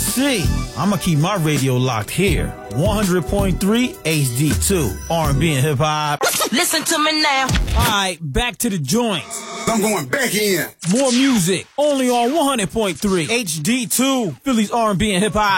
see. I'ma keep my radio locked here. 100.3 HD2. R&B and hip hop. Listen to me now. Alright, back to the joints. I'm going back in. More music. Only on 100.3 HD2. Philly's R&B and hip hop.